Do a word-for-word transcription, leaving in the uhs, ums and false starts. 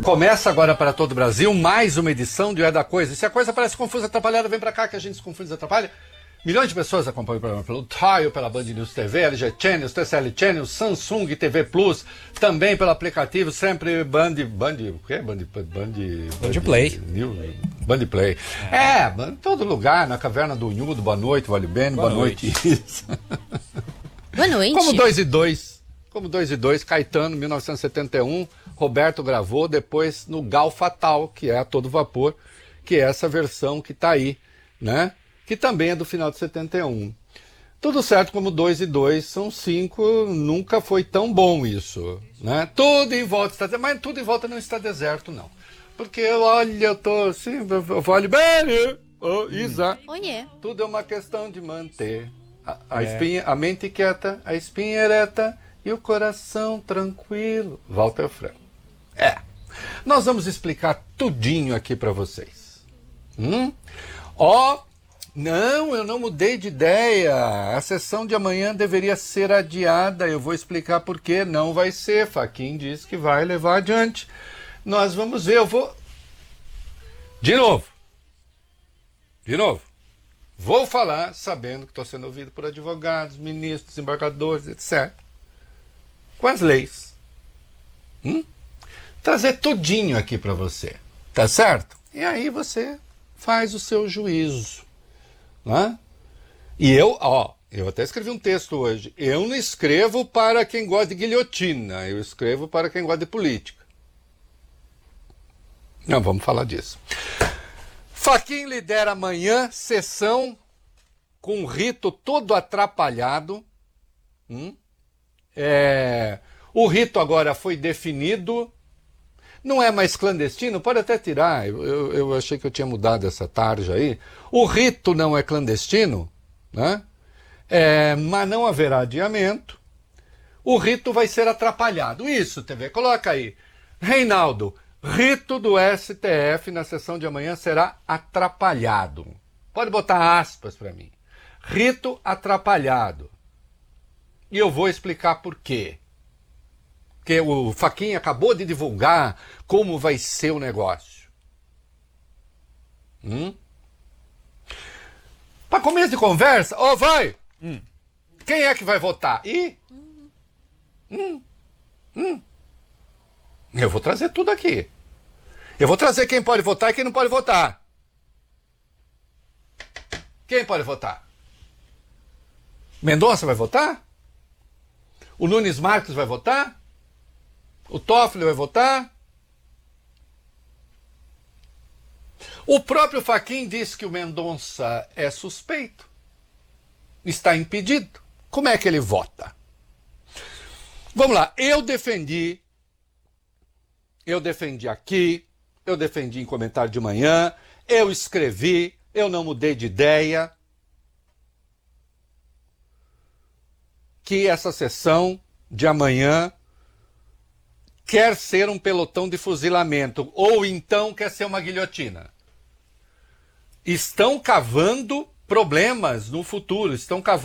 Começa agora para todo o Brasil mais uma edição de É da Coisa. E se a coisa parece confusa, atrapalhada, vem para cá que a gente se confunde e atrapalha. Milhões de pessoas acompanham o programa pelo Tile, pela Band News T V, L G Channels, T C L Channels, Samsung T V Plus, também pelo aplicativo, sempre Band... Band... O quê? Band... Band... Band Play. News, Band Play. É, em todo lugar, na Caverna do Unhudo. Boa noite, Vale Bene. Boa, boa noite. noite. Boa noite. Como dois e dois. Como dois e dois, Caetano, mil novecentos e setenta e um, Roberto gravou, depois no Gal Fatal, que é a todo vapor, que é essa versão que está aí, né? Que também é do final de setenta e um. Tudo certo, como dois e dois são cinco, nunca foi tão bom isso, né? Tudo em volta está deserto, mas tudo em volta não está deserto, não. Porque, olha, eu tô assim, vale bem, oh, Isa. Oh, yeah. Tudo é uma questão de manter a, a, É. espinha, a mente quieta, a espinha ereta e o coração tranquilo. Walter Franco. É. Nós vamos explicar tudinho aqui para vocês. Hum? Ó, não, eu não mudei de ideia. A sessão de amanhã deveria ser adiada. Eu vou explicar por que não vai ser. Faquin diz que vai levar adiante. Nós vamos ver, eu vou... De novo. De novo. Vou falar sabendo que estou sendo ouvido por advogados, ministros, desembargadores, etcétera. Com as leis. Hum? Trazer tudinho aqui para você. Tá certo? E aí você faz o seu juízo. Né? E eu, ó, eu até escrevi um texto hoje. Eu não escrevo para quem gosta de guilhotina. Eu escrevo para quem gosta de política. Não, vamos falar disso. Faquin lidera amanhã sessão com um rito todo atrapalhado. Hum? É, o rito agora foi definido, não é mais clandestino, pode até tirar, eu, eu, eu achei que eu tinha mudado essa tarja aí. O rito não é clandestino, né? É, mas não haverá adiamento, o rito vai ser atrapalhado. Isso, T V, coloca aí. Reinaldo, rito do S T F na sessão de amanhã será atrapalhado. Pode botar aspas para mim. Rito atrapalhado. E eu vou explicar por quê. Porque o Faquin acabou de divulgar como vai ser o negócio. Hum? Para começo de conversa, ó, oh, vai! Hum. Quem é que vai votar? Ih! Hum. Hum. Eu vou trazer tudo aqui. Eu vou trazer quem pode votar e quem não pode votar. Quem pode votar? Mendonça vai votar? O Nunes Marques vai votar? O Toffoli vai votar? O próprio Faquin disse que o Mendonça é suspeito. Está impedido. Como é que ele vota? Vamos lá. Eu defendi, eu defendi aqui, eu defendi em comentário de manhã, eu escrevi, eu não mudei de ideia, que essa sessão de amanhã quer ser um pelotão de fuzilamento, ou então quer ser uma guilhotina. Estão cavando problemas no futuro, estão cavando